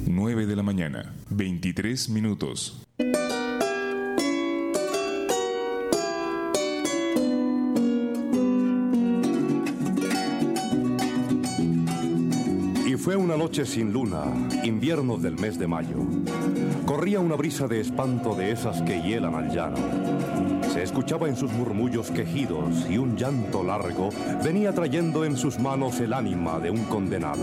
9 de la mañana, 23 minutos. Fue una noche sin luna, invierno del mes de mayo. Corría una brisa de espanto de esas que hielan al llano. Se escuchaba en sus murmullos quejidos y un llanto largo venía trayendo en sus manos el ánima de un condenado.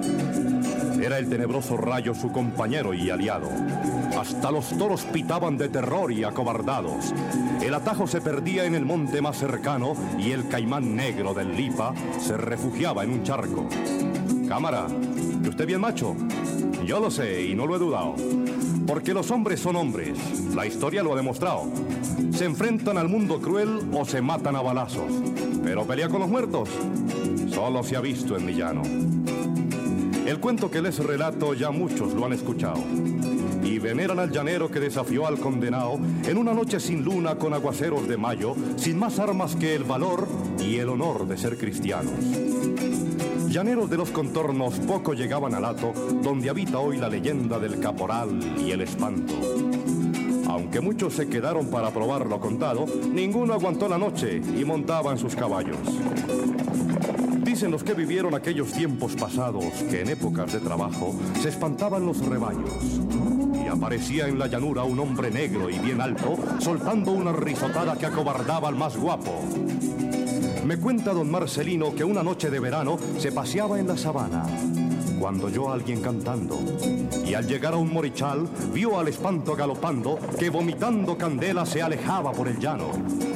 Era el tenebroso rayo su compañero y aliado. Hasta los toros pitaban de terror y acobardados. El atajo se perdía en el monte más cercano y el caimán negro del Lipa se refugiaba en un charco. Cámara, ¿que usted bien macho? Yo lo sé y no lo he dudado. Porque los hombres son hombres, la historia lo ha demostrado. Se enfrentan al mundo cruel o se matan a balazos. Pero pelea con los muertos, solo se ha visto en mi llano. El cuento que les relato ya muchos lo han escuchado. Y veneran al llanero que desafió al condenado en una noche sin luna con aguaceros de mayo, sin más armas que el valor y el honor de ser cristianos. Llaneros de los contornos poco llegaban al hato, donde habita hoy la leyenda del caporal y el espanto. Aunque muchos se quedaron para probar lo contado, ninguno aguantó la noche y montaban sus caballos. Dicen los que vivieron aquellos tiempos pasados que en épocas de trabajo se espantaban los rebaños. Y aparecía en la llanura un hombre negro y bien alto, soltando una risotada que acobardaba al más guapo. Me cuenta don Marcelino que una noche de verano se paseaba en la sabana, cuando oyó a alguien cantando, y al llegar a un morichal vio al espanto galopando, que vomitando candela se alejaba por el llano.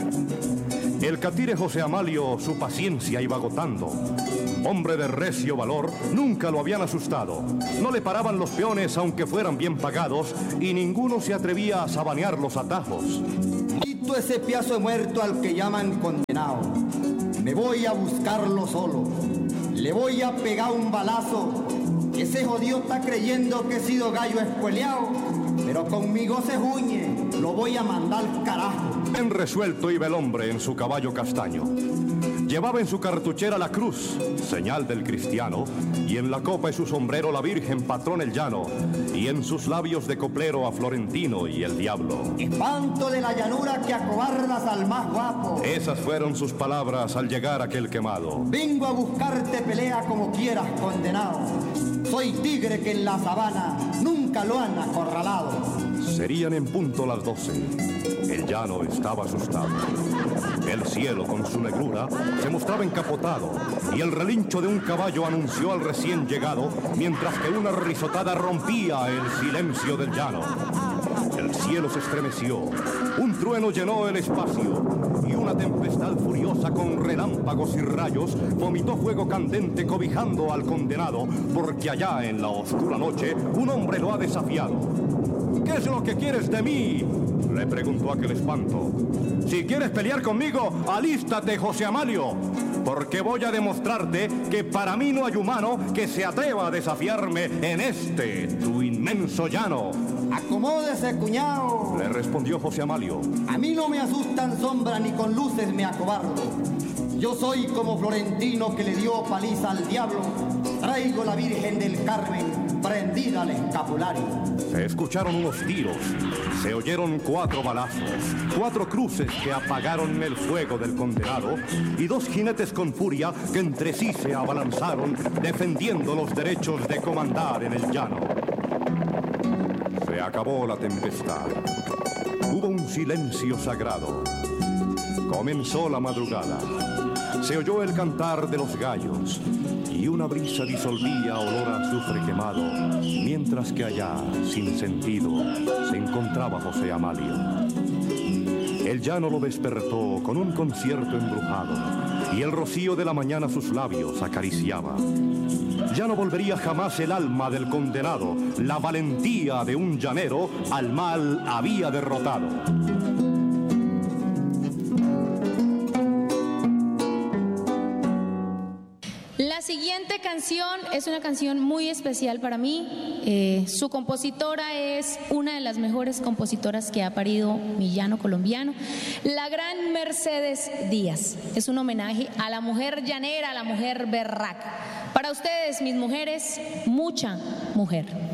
El catire José Amalio su paciencia iba agotando. Hombre de recio valor, nunca lo habían asustado. No le paraban los peones aunque fueran bien pagados, y ninguno se atrevía a sabanear los atajos. Quito ese piazo de muerto al que llaman condenado. Me voy a buscarlo solo. Le voy a pegar un balazo. Ese jodido está creyendo que he sido gallo escueleado, pero conmigo se juñe. Lo voy a mandar al carajo. Bien resuelto iba el hombre en su caballo castaño. Llevaba en su cartuchera la cruz, señal del cristiano, y en la copa y su sombrero la Virgen patrón el llano, y en sus labios de coplero a Florentino y el diablo. Espanto de la llanura que acobardas al más guapo. Esas fueron sus palabras al llegar aquel quemado. Vengo a buscarte pelea como quieras, condenado. Soy tigre que en la sabana nunca lo han acorralado. Serían en punto las 12. El llano estaba asustado. El cielo con su negrura se mostraba encapotado y el relincho de un caballo anunció al recién llegado, mientras que una risotada rompía el silencio del llano. El cielo se estremeció, un trueno llenó el espacio y una tempestad furiosa con relámpagos y rayos vomitó fuego candente cobijando al condenado, porque allá en la oscura noche un hombre lo ha desafiado. ¿Qué es lo que quieres de mí?, le preguntó aquel espanto. Si quieres pelear conmigo, alístate, José Amalio, porque voy a demostrarte que para mí no hay humano que se atreva a desafiarme en este, tu inmenso llano. Acomódese, cuñado, le respondió José Amalio. A mí no me asustan sombras ni con luces me acobardo. Yo soy como Florentino que le dio paliza al diablo. Traigo la Virgen del Carmen prendida al escapulario. Se escucharon unos tiros, se oyeron 4 balazos, 4 cruces que apagaron el fuego del condenado y 2 jinetes con furia que entre sí se abalanzaron defendiendo los derechos de comandar en el llano. Se acabó la tempestad. Hubo un silencio sagrado. Comenzó la madrugada. Se oyó el cantar de los gallos y una brisa disolvía olor a azufre quemado, mientras que allá, sin sentido, se encontraba José Amalio. El llano lo despertó con un concierto embrujado y el rocío de la mañana sus labios acariciaba. Ya no volvería jamás el alma del condenado, la valentía de un llanero al mal había derrotado. La siguiente canción es una canción muy especial para mí. Su compositora es una de las mejores compositoras que ha parido mi llano colombiano, la gran Mercedes Díaz. Es un homenaje a la mujer llanera, a la mujer berraca. Para ustedes, mis mujeres, mucha mujer.